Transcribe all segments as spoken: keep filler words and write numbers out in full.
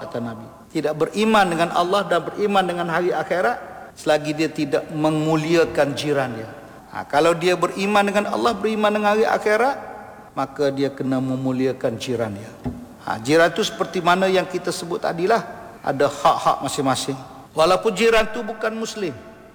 kata Nabi. Tidak beriman dengan Allah dan beriman dengan hari akhirat selagi dia tidak memuliakan jiran dia. Ha, kalau dia beriman dengan Allah, beriman dengan hari akhirat, maka dia kena memuliakan jiran dia. Ha, jiran tu seperti mana yang kita sebut tadilah, ada hak-hak masing-masing. Walaupun jiran tu bukan Muslim,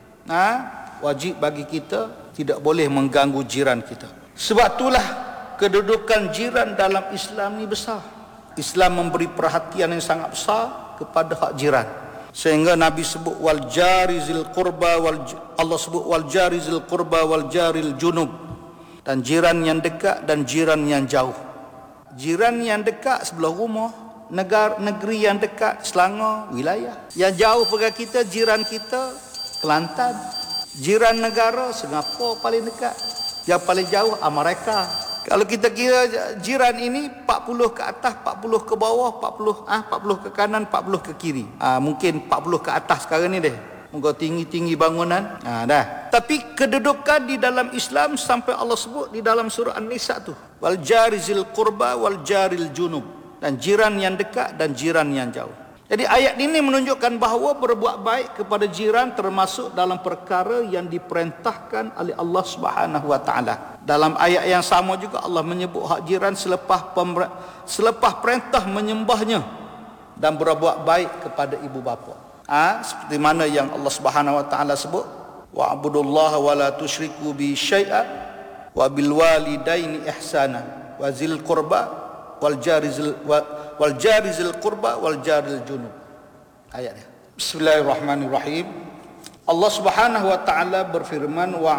ha, wajib bagi kita tidak boleh mengganggu jiran kita. Sebab itulah kedudukan jiran dalam Islam ni besar. Islam memberi perhatian yang sangat besar kepada hak jiran. Sehingga Nabi sebut wal jarizil qurba wal Allah sebut wal jarizil qurba wal jaril junub, dan jiran yang dekat dan jiran yang jauh. Jiran yang dekat sebelah rumah, negara negeri yang dekat Selangor wilayah. Yang jauh pegang kita, jiran kita Kelantan. Jiran negara Singapura paling dekat. Yang paling jauh Amerika. Kalau kita kira jiran ini empat puluh ke atas, empat puluh ke bawah, empat puluh ah empat puluh ke kanan, empat puluh ke kiri. Ah mungkin empat puluh ke atas sekarang ni deh. Moga tinggi-tinggi bangunan. Ah dah. Tapi kedudukan di dalam Islam sampai Allah sebut di dalam surah An-Nisa tu, wal jarizil qurba wal jaril junub, dan jiran yang dekat dan jiran yang jauh. Jadi ayat ini menunjukkan bahawa berbuat baik kepada jiran termasuk dalam perkara yang diperintahkan oleh Allah Subhanahu wa taala. Dalam ayat yang sama juga Allah menyebut hak jiran selepas pember- selepas perintah menyembahnya dan berbuat baik kepada ibu bapa. Ah, ha? Seperti mana yang Allah Subhanahu wa taala sebut, wa'budullaha wa la tusyriku bi syai'a wa bil walidaini ihsana wa zil qurba wal jarizil wal jarizil qurba wal jaril junub. Ayat dia. Bismillahirrahmanirrahim. Allah Subhanahu wa taala berfirman, wa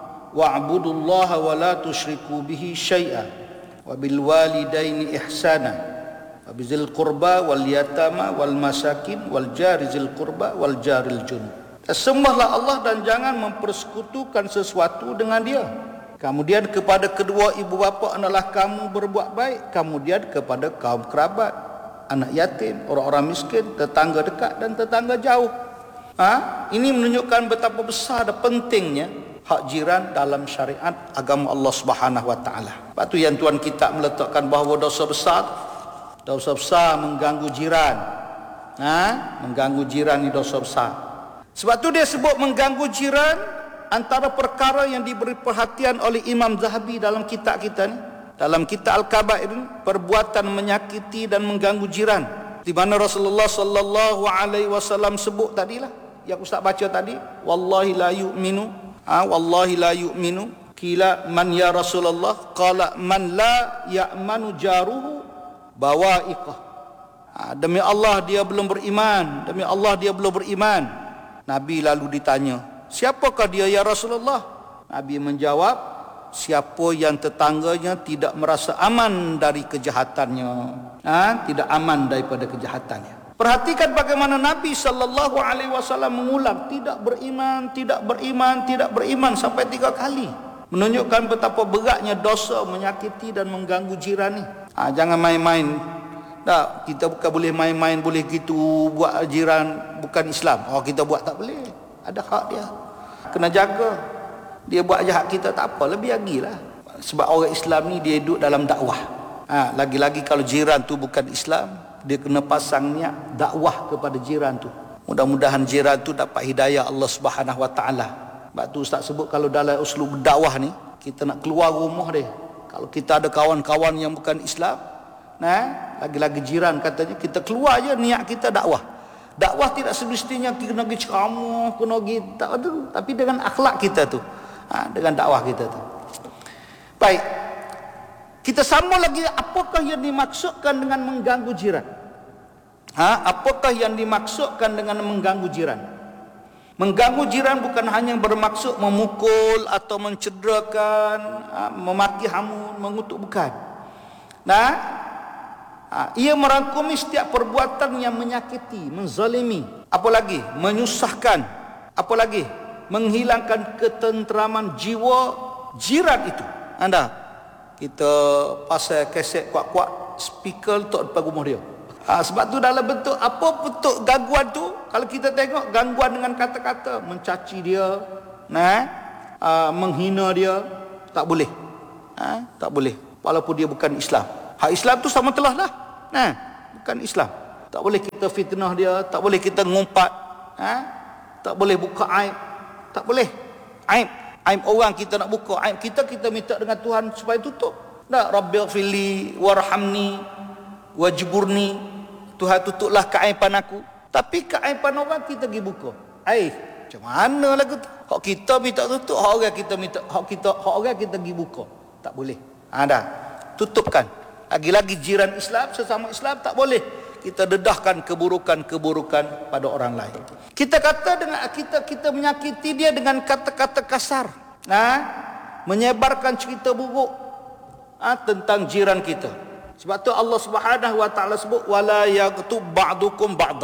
wa'budullaha wa la tusyriku bihi syai'a wa bil walidaini ihsana wa bizil qurba wal yatama wal masakin wal jarizil qurba wal jaril junub. Sembahlah Allah dan jangan mempersekutukan sesuatu dengan dia. Kemudian kepada kedua ibu bapa adalah kamu berbuat baik. Kemudian kepada kaum kerabat, anak yatim, orang-orang miskin, tetangga dekat dan tetangga jauh. Ha? Ini menunjukkan betapa besar dan pentingnya hak jiran dalam syariat agama Allah Subhanahu wa taala. Sebab tu yang Tuan kita meletakkan bahawa dosa besar, dosa besar mengganggu jiran. Ha? Mengganggu jiran ni dosa besar. Sebab tu dia sebut mengganggu jiran antara perkara yang diberi perhatian oleh Imam Zahabi dalam kitab kita ni, dalam kitab Al-Kabair, perbuatan menyakiti dan mengganggu jiran, di mana Rasulullah sallallahu alaihi wasallam sebut tadilah yang ustaz baca tadi, wallahi la yu'minu, ah wallahi la yu'minu, kila man ya Rasulullah, qala man la ya'manu jaruhu bawa'iqah. Ah, demi Allah dia belum beriman, demi Allah dia belum beriman. Nabi lalu ditanya, siapakah dia ya Rasulullah? Nabi menjawab, siapa yang tetangganya tidak merasa aman dari kejahatannya, ha? Tidak aman daripada kejahatannya. Perhatikan bagaimana Nabi sallallahu alaihi wasallam mengulang tidak beriman, tidak beriman, tidak beriman sampai tiga kali. Menunjukkan betapa beratnya dosa menyakiti dan mengganggu jiran ni. Ha, jangan main-main. Tak, kita bukan boleh main-main boleh gitu buat jiran bukan Islam. Oh kita buat tak boleh. Ada hak dia. Kena jaga. Dia buat jahat kita tak apa, lebih lagi lah. Sebab orang Islam ni dia duduk dalam dakwah. Ha, lagi-lagi kalau jiran tu bukan Islam, dia kena pasang niat dakwah kepada jiran tu. Mudah-mudahan jiran tu dapat hidayah Allah Subhanahu wa taala. Sebab tu ustaz sebut kalau dalam uslub dakwah ni, kita nak keluar rumah dia. Kalau kita ada kawan-kawan yang bukan Islam, nah, lagi-lagi jiran katanya, kita keluar je niat kita dakwah. Dakwah tidak semestinya kena pergi ceramah, kena pergi tak ada, tapi dengan akhlak kita tu. Ha, dengan dakwah kita tu. Baik. Kita sama lagi, apakah yang dimaksudkan dengan mengganggu jiran? Ha, apakah yang dimaksudkan dengan mengganggu jiran? Mengganggu jiran bukan hanya bermaksud memukul atau mencederakan, ha, memaki hamun, mengutuk, bukan. Nah, ha, ia merangkumi setiap perbuatan yang menyakiti, menzalimi, apa lagi? Menyusahkan, apa lagi? Menghilangkan ketenteraman jiwa jiran itu. Anda, kita pasal kaset kuat-kuat, speaker letak depan rumah dia. Ha, sebab tu dalam bentuk, apa bentuk gangguan tu? Kalau kita tengok gangguan dengan kata-kata, mencaci dia, nah, ha, menghina dia, tak boleh. Ha, tak boleh. Walaupun dia bukan Islam. Hak Islam tu sama telah lah. Nah, bukan Islam. Tak boleh kita fitnah dia, tak boleh kita ngumpat, ha? Tak boleh buka aib, tak boleh. Aib, aib orang kita nak buka, aib kita kita minta dengan Tuhan supaya tutup. Tak, Rabbighfirli warhamni wajburni, Tuhan tutuplah keaiban aku. Tapi keaiban orang kita pergi buka. Aib, macam mana lagu tu? Hak kita minta tutup, hak orang kita minta, hak kita, hak orang kita pergi buka. Tak boleh. Ha, dah, tutupkan. Lagi-lagi jiran Islam, sesama Islam, tak boleh kita dedahkan keburukan-keburukan pada orang lain. Kita kata dengan kita kita menyakiti dia dengan kata-kata kasar, nah, menyebarkan cerita buruk ah, tentang jiran kita. Sebab tu Allah Subhanahu wa taala sebut wala yaghtub ba'dukum ba'da.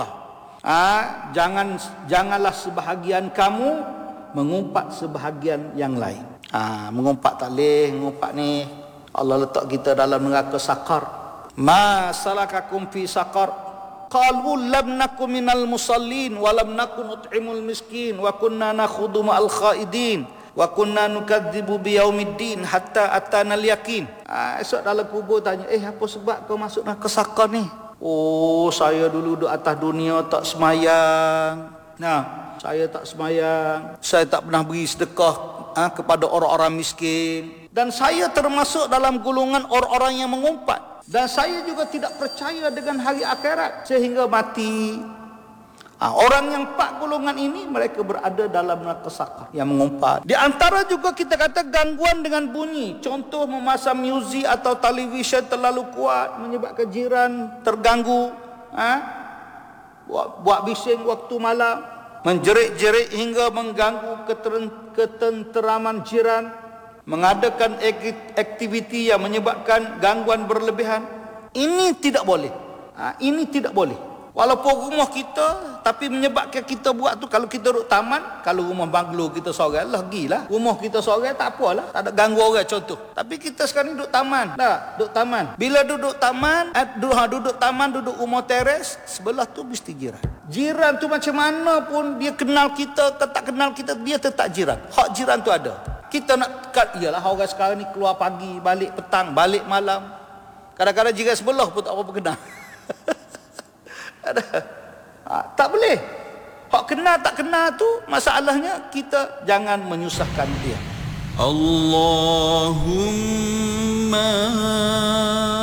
Ah, jangan janganlah sebahagian kamu mengumpat sebahagian yang lain. Ah, mengumpat tak boleh, mengumpat ni Allah letak kita dalam neraka sakar. Ma salakakum fi saqar? Qalu lam nakum minal musallin wa lam nakun nut'imul miskin wa kunna nakhudu ma'al khaidin wa kunna nukadzibu biyaumiddin hatta atana al-yaqin. Ah, esok dalam kubur tanya, eh apa sebab kau masuk neraka sakar ni? Oh, saya dulu duduk atas dunia tak semayang. Nah, saya tak semayang, saya tak pernah beri sedekah ah, kepada orang-orang miskin, dan saya termasuk dalam golongan orang-orang yang mengumpat. Dan saya juga tidak percaya dengan hari akhirat sehingga mati. Ha, orang yang empat golongan ini mereka berada dalam neraka sakar yang mengumpat. Di antara juga kita kata gangguan dengan bunyi. Contoh memasang muzik atau televisyen terlalu kuat menyebabkan jiran terganggu. Ha? Buat, buat bising waktu malam, menjerit-jerit hingga mengganggu ketenteraman jiran, mengadakan aktiviti yang menyebabkan gangguan berlebihan. Ini tidak boleh. Ha, ini tidak boleh. Walaupun rumah kita, tapi menyebabkan kita buat tu, kalau kita duduk taman, kalau rumah banglo kita seorang, lah gilah. Rumah kita seorang tak apalah, tak ada ganggu orang contoh. Tapi kita sekarang duduk taman. Tak, duduk taman. Bila duduk taman, eh, duduk, duduk taman, duduk rumah teres, sebelah tu mesti jiran. Jiran tu macam mana pun dia kenal kita ke tak kenal kita, dia tetap jiran. Hak jiran tu ada. Kita nak kat, iyalah orang sekarang ni keluar pagi, balik petang, balik malam. Kadang-kadang jiran sebelah pun tak apa kenal. Ha, tak boleh. Hak kenal tak kenal tu masalahnya kita jangan menyusahkan dia. Allahumma